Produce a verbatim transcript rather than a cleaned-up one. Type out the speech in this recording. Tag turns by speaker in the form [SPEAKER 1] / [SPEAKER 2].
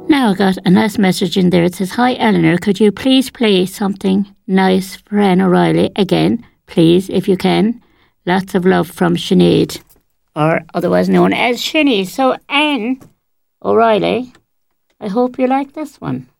[SPEAKER 1] Now I got a nice message in there. It says, "Hi Eleanor, could you please play something nice for Anne O'Reilly again, please, if you can? Lots of love from Sinead," or otherwise known as Shinny. So Anne O'Reilly, I hope you like this one.